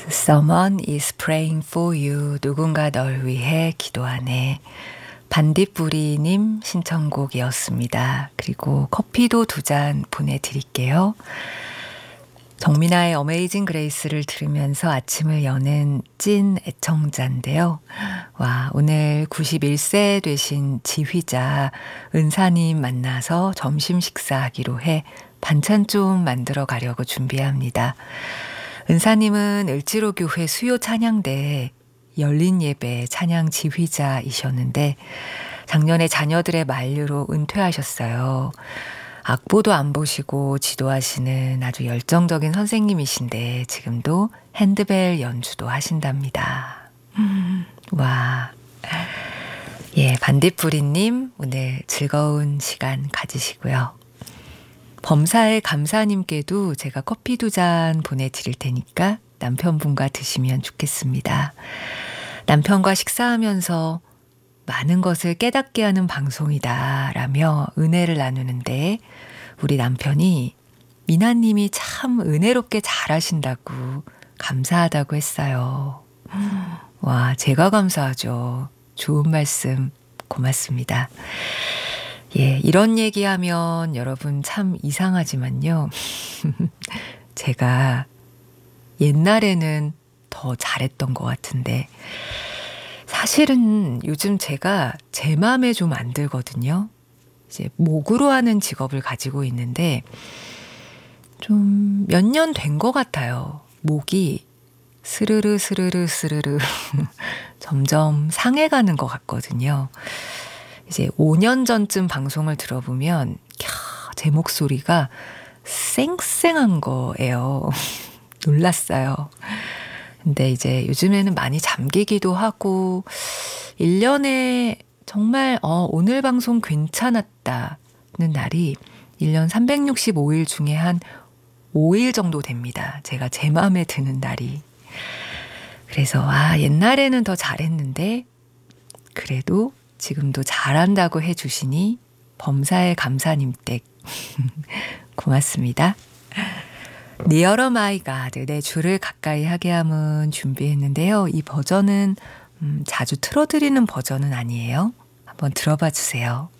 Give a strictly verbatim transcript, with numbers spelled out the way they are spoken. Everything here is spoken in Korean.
Someone is praying for you. 누군가 널 위해 기도하네. 반딧불이님 신청곡이었습니다. 그리고 커피도 두 잔 보내드릴게요. 정민아의 어메이징 그레이스를 들으면서 아침을 여는 찐 애청자인데요. 와, 오늘 구십일 세 되신 지휘자 은사님 만나서 점심 식사하기로 해 반찬 좀 만들어 가려고 준비합니다. 은사님은 을지로교회 수요 찬양대 열린 예배 찬양 지휘자이셨는데 작년에 자녀들의 만류로 은퇴하셨어요. 악보도 안 보시고 지도하시는 아주 열정적인 선생님이신데 지금도 핸드벨 연주도 하신답니다. 음, 와, 예, 반딧불이님 오늘 즐거운 시간 가지시고요. 범사의 감사님께도 제가 커피 두 잔 보내드릴 테니까 남편분과 드시면 좋겠습니다. 남편과 식사하면서 많은 것을 깨닫게 하는 방송이다 라며 은혜를 나누는데 우리 남편이 미나님이 참 은혜롭게 잘하신다고 감사하다고 했어요. 와, 제가 감사하죠. 좋은 말씀 고맙습니다. 예, 이런 얘기하면 여러분 참 이상하지만요. 제가 옛날에는 더 잘했던 것 같은데 사실은 요즘 제가 제 마음에 좀 안 들거든요. 이제 목으로 하는 직업을 가지고 있는데 좀 몇 년 된 것 같아요. 목이 스르르 스르르 스르르 점점 상해가는 것 같거든요. 이제 오 년 전쯤 방송을 들어보면 캬, 제 목소리가 쌩쌩한 거예요. 놀랐어요. 근데 이제 요즘에는 많이 잠기기도 하고 일 년에 정말 어, 오늘 방송 괜찮았다는 날이 일 년 삼백육십오 일 중에 한 오 일 정도 됩니다. 제가 제 마음에 드는 날이. 그래서 아, 옛날에는 더 잘했는데 그래도 지금도 잘한다고 해주시니 범사의 감사님 댁 고맙습니다. Nearer My God, 내 주를 가까이 하게 함은 준비했는데요. 이 버전은 음, 자주 틀어드리는 버전은 아니에요. 한번 들어봐 주세요.